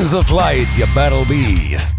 Kings of Light ja Battle Beast.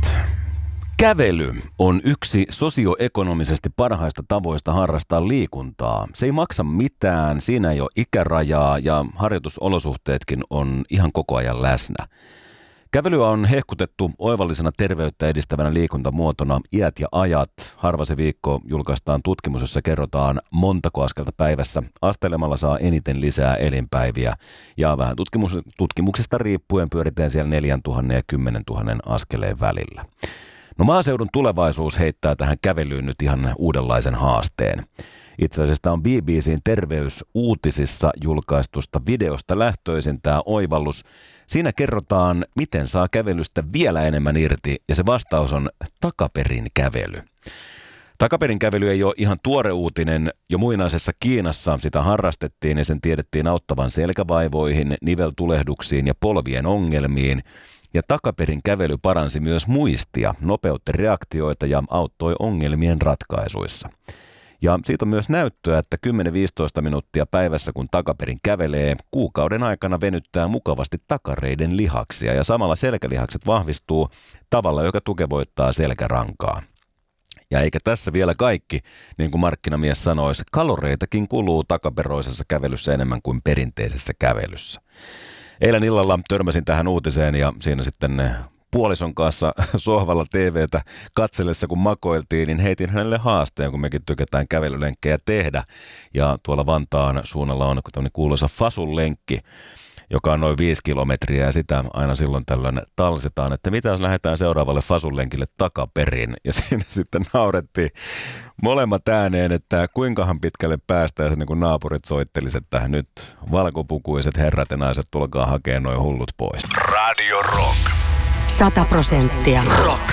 Kävely on yksi sosioekonomisesti parhaista tavoista harrastaa liikuntaa. Se ei maksa mitään, siinä ei ole ikärajaa ja harjoitusolosuhteetkin on ihan koko ajan läsnä. Kävelyä on hehkutettu oivallisena terveyttä edistävänä liikuntamuotona iät ja ajat. Harva se viikko julkaistaan tutkimus, jossa kerrotaan montako askelta päivässä astelemalla saa eniten lisää elinpäiviä. Ja vähän tutkimuksesta riippuen pyöritään siellä 4 000 ja 10 000 askeleen välillä. No maaseudun tulevaisuus heittää tähän kävelyyn nyt ihan uudenlaisen haasteen. Itse asiassa tämä on BBC:n terveysuutisissa julkaistusta videosta lähtöisin tämä oivallus. Siinä kerrotaan, miten saa kävelystä vielä enemmän irti, ja se vastaus on takaperin kävely. Takaperin kävely ei ole ihan tuore uutinen. Jo muinaisessa Kiinassa sitä harrastettiin ja sen tiedettiin auttavan selkävaivoihin, niveltulehduksiin ja polvien ongelmiin. Ja takaperin kävely paransi myös muistia, nopeutti reaktioita ja auttoi ongelmien ratkaisuissa. Ja siitä on myös näyttöä, että 10-15 minuuttia päivässä kun takaperin kävelee, kuukauden aikana venyttää mukavasti takareiden lihaksia ja samalla selkälihakset vahvistuu tavalla, joka tukevoittaa selkärankaa. Ja eikä tässä vielä kaikki, niin kuin markkinamies sanoisi, kaloreitakin kuluu takaperoisessa kävelyssä enemmän kuin perinteisessä kävelyssä. Eilen illalla törmäsin tähän uutiseen ja siinä sitten puolison kanssa sohvalla TVtä katsellessa, kun makoiltiin, niin heitin hänelle haasteen, kun mekin tykätään kävelylenkkejä tehdä. Ja tuolla Vantaan suunnalla on tämmöinen kuuluisa Fasun-lenkki, joka on noin 5 kilometriä ja sitä aina silloin tällöin talsitaan, että mitä jos lähdetään seuraavalle Fasun-lenkille takaperin. Ja siinä sitten naurettiin molemmat ääneen, että kuinkahan pitkälle päästään, niin kuin naapurit soittelisivat, että nyt valkopukuiset herrat ja naiset tulkaa hakemaan noin hullut pois. Radio Rock. 100% rock.